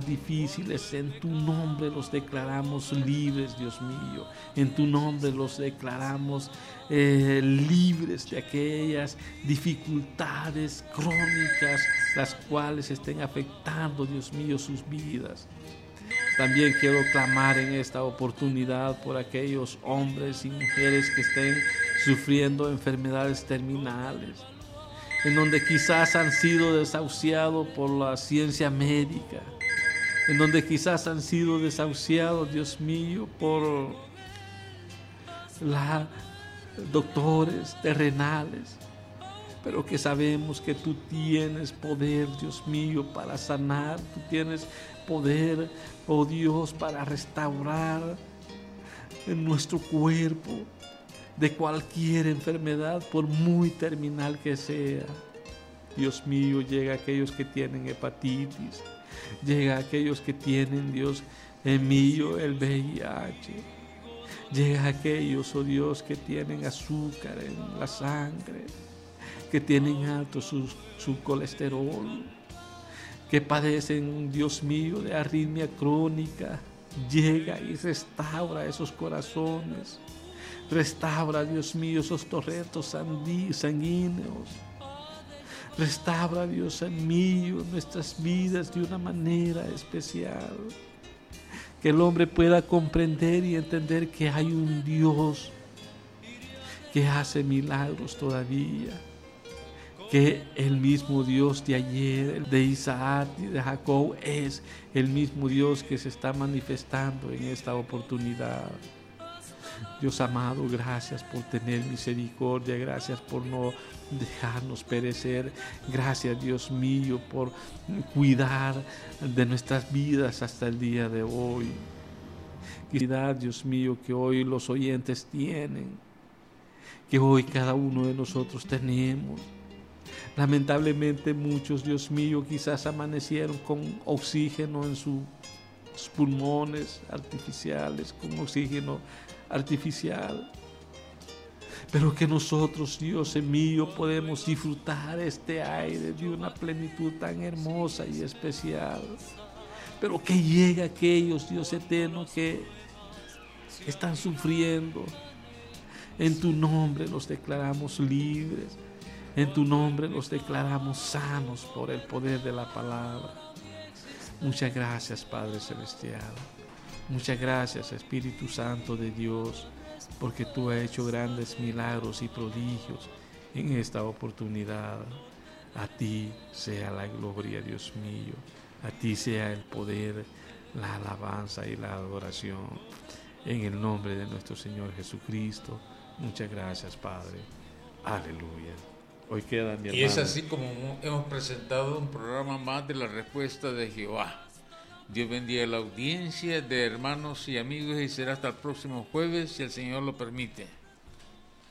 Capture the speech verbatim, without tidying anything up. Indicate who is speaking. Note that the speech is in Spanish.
Speaker 1: difíciles, en tu nombre los declaramos libres, Dios mío. En tu nombre los declaramos eh, libres de aquellas dificultades crónicas, las cuales estén afectando, Dios mío, sus vidas. También quiero clamar en esta oportunidad por aquellos hombres y mujeres que estén sufriendo enfermedades terminales, en donde quizás han sido desahuciados por la ciencia médica, en donde quizás han sido desahuciados, Dios mío, por los doctores terrenales, pero que sabemos que tú tienes poder, Dios mío, para sanar, tú tienes poder, oh Dios, para restaurar en nuestro cuerpo de cualquier enfermedad, por muy terminal que sea. Dios mío, llega a aquellos que tienen hepatitis, llega a aquellos que tienen, Dios mío, el V I H, llega a aquellos, oh Dios, que tienen azúcar en la sangre, que tienen alto su, su colesterol, que padecen, Dios mío, de arritmia crónica. Llega y restaura esos corazones. Restaura, Dios mío, esos torrentos sanguíneos. Restaura, Dios mío, nuestras vidas de una manera especial. Que el hombre pueda comprender y entender que hay un Dios que hace milagros todavía. Que el mismo Dios de ayer, el de Isaac y de Jacob, es el mismo Dios que se está manifestando en esta oportunidad. Dios amado, gracias por tener misericordia, gracias por no dejarnos perecer, gracias, Dios mío, por cuidar de nuestras vidas hasta el día de hoy. Cuidad, Dios mío, que hoy los oyentes tienen, que hoy cada uno de nosotros tenemos. Lamentablemente muchos, Dios mío, quizás amanecieron con oxígeno en sus pulmones artificiales, con oxígeno artificial, pero que nosotros, Dios mío, podemos disfrutar este aire de una plenitud tan hermosa y especial, pero que llegue a aquellos, Dios eterno, que están sufriendo. En tu nombre los declaramos libres, en tu nombre los declaramos sanos por el poder de la palabra. Muchas gracias, Padre Celestial. Muchas gracias, Espíritu Santo de Dios, porque tú has hecho grandes milagros y prodigios en esta oportunidad. A ti sea la gloria, Dios mío. A ti sea el poder, la alabanza y la adoración. En el nombre de nuestro Señor Jesucristo. Muchas gracias, Padre. Aleluya. Hoy queda mi hermano.
Speaker 2: Y es así como hemos presentado un programa más de la respuesta de Jehová. Dios bendiga la audiencia de hermanos y amigos y será hasta el próximo jueves si el Señor lo permite.